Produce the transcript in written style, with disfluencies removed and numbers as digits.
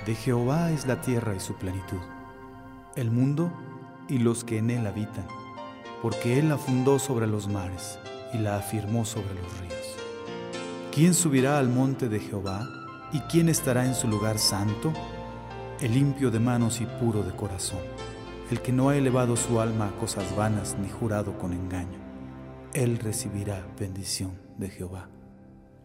De Jehová es la tierra y su plenitud, el mundo y los que en él habitan, porque él la fundó sobre los mares y la afirmó sobre los ríos. ¿Quién subirá al monte de Jehová y quién estará en su lugar santo? El limpio de manos y puro de corazón, el que no ha elevado su alma a cosas vanas ni jurado con engaño. Él recibirá bendición de Jehová.